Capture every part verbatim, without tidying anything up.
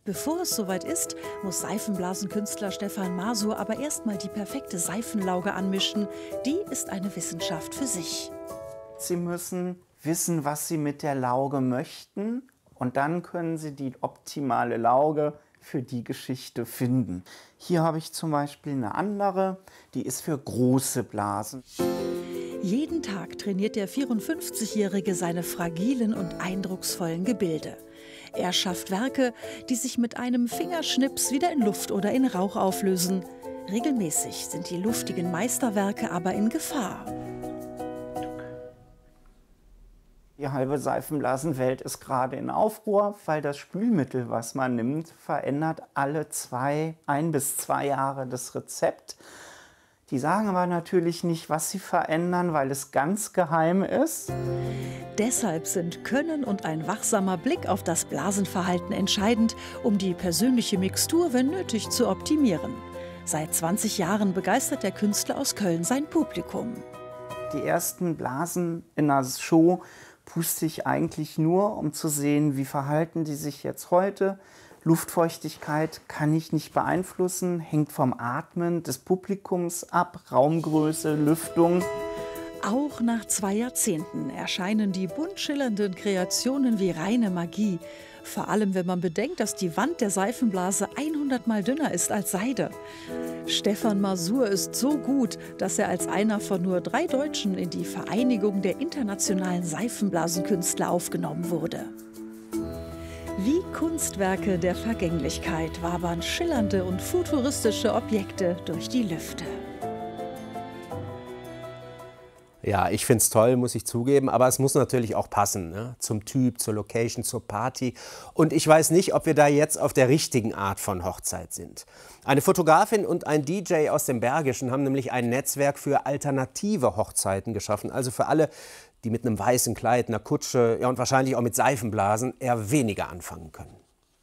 Bevor es soweit ist, muss Seifenblasenkünstler Stefan Masur aber erstmal die perfekte Seifenlauge anmischen. Die ist eine Wissenschaft für sich. Sie müssen wissen, was Sie mit der Lauge möchten, und dann können Sie die optimale Lauge für die Geschichte finden. Hier habe ich zum Beispiel eine andere, die ist für große Blasen. Jeden Tag trainiert der vierundfünfzigjährige seine fragilen und eindrucksvollen Gebilde. Er schafft Werke, die sich mit einem Fingerschnips wieder in Luft oder in Rauch auflösen. Regelmäßig sind die luftigen Meisterwerke aber in Gefahr. Die halbe Seifenblasenwelt ist gerade in Aufruhr, weil das Spülmittel, was man nimmt, verändert alle zwei, ein bis zwei Jahre das Rezept. Die sagen aber natürlich nicht, was sie verändern, weil es ganz geheim ist. Deshalb sind Können und ein wachsamer Blick auf das Blasenverhalten entscheidend, um die persönliche Mixtur, wenn nötig, zu optimieren. Seit zwanzig Jahren begeistert der Künstler aus Köln sein Publikum. Die ersten Blasen in der Show puste ich eigentlich nur, um zu sehen, wie verhalten die sich jetzt heute. Luftfeuchtigkeit kann ich nicht beeinflussen, hängt vom Atmen des Publikums ab, Raumgröße, Lüftung. Auch nach zwei Jahrzehnten erscheinen die bunt schillernden Kreationen wie reine Magie. Vor allem, wenn man bedenkt, dass die Wand der Seifenblase hundert Mal dünner ist als Seide. Stefan Masur ist so gut, dass er als einer von nur drei Deutschen in die Vereinigung der internationalen Seifenblasenkünstler aufgenommen wurde. Wie Kunstwerke der Vergänglichkeit wabern schillernde und futuristische Objekte durch die Lüfte. Ja, ich finde es toll, muss ich zugeben, aber es muss natürlich auch passen, ne? Zum Typ, zur Location, zur Party. Und ich weiß nicht, ob wir da jetzt auf der richtigen Art von Hochzeit sind. Eine Fotografin und ein D J aus dem Bergischen haben nämlich ein Netzwerk für alternative Hochzeiten geschaffen. Also für alle, die mit einem weißen Kleid, einer Kutsche, ja, und wahrscheinlich auch mit Seifenblasen eher weniger anfangen können.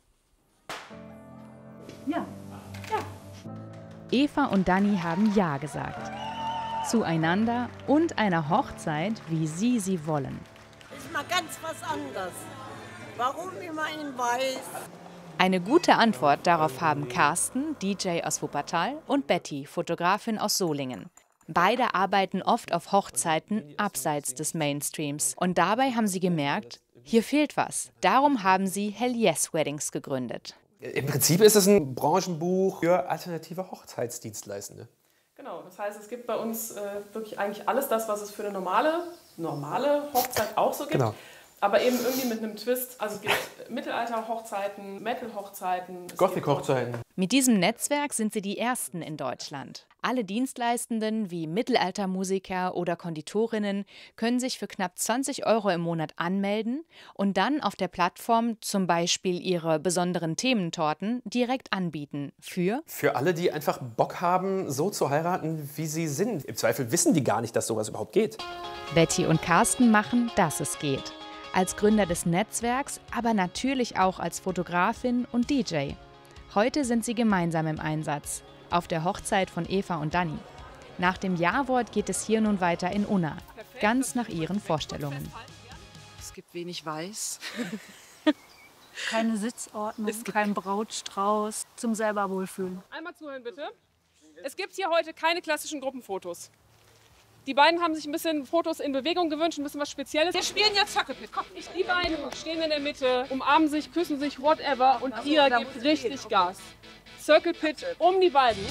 Ja, ja. Eva und Dani haben Ja gesagt. Zueinander und einer Hochzeit, wie sie sie wollen. Ist mal ganz was anderes. Warum immer in Weiß? Eine gute Antwort darauf haben Carsten, D J aus Wuppertal, und Betty, Fotografin aus Solingen. Beide arbeiten oft auf Hochzeiten abseits des Mainstreams. Und dabei haben sie gemerkt, hier fehlt was. Darum haben sie Hell Yes Weddings gegründet. Im Prinzip ist es ein Branchenbuch für alternative Hochzeitsdienstleistende. Genau, das heißt, es gibt bei uns äh, wirklich eigentlich alles das, was es für eine normale, normale Hochzeit auch so gibt. Genau. Aber eben irgendwie mit einem Twist. Also es gibt Mittelalter-Hochzeiten, Metal-Hochzeiten. Gothic-Hochzeiten. Mit diesem Netzwerk sind sie die ersten in Deutschland. Alle Dienstleistenden wie Mittelaltermusiker oder Konditorinnen können sich für knapp zwanzig Euro im Monat anmelden und dann auf der Plattform zum Beispiel ihre besonderen Thementorten direkt anbieten. Für? Für alle, die einfach Bock haben, so zu heiraten, wie sie sind. Im Zweifel wissen die gar nicht, dass sowas überhaupt geht. Betty und Carsten machen, dass es geht. Als Gründer des Netzwerks, aber natürlich auch als Fotografin und D J. Heute sind sie gemeinsam im Einsatz. Auf der Hochzeit von Eva und Dani. Nach dem Ja-Wort geht es hier nun weiter in Unna, ganz nach ihren Vorstellungen. Es gibt wenig Weiß. Keine Sitzordnung, kein Brautstrauß, zum selber wohlfühlen. Einmal zuhören bitte. Es gibt hier heute keine klassischen Gruppenfotos. Die beiden haben sich ein bisschen Fotos in Bewegung gewünscht, ein bisschen was Spezielles. Wir spielen jetzt Circle Pit. Komm, die beiden stehen in der Mitte, umarmen sich, küssen sich, whatever, und ihr gebt richtig Gas. Circle Pit um die beiden.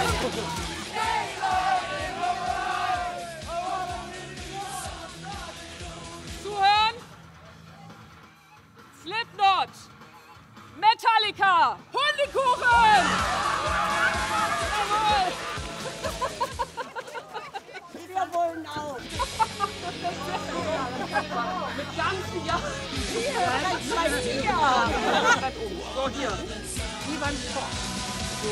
Zuhören. Slipknot. Metallica. Hundekuchen. Jawohl. Wir wollen auch. Mit ganz viel Ja. Hier, hier. So, hier. Die beiden vor. So.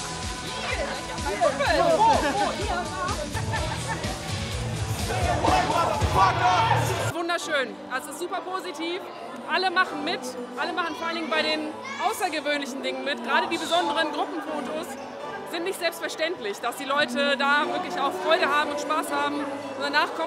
Wunderschön. Also es ist super positiv. Alle machen mit. Alle machen vor allen Dingen bei den außergewöhnlichen Dingen mit. Gerade die besonderen Gruppenfotos sind nicht selbstverständlich, dass die Leute da wirklich auch Freude haben und Spaß haben. Und danach kommt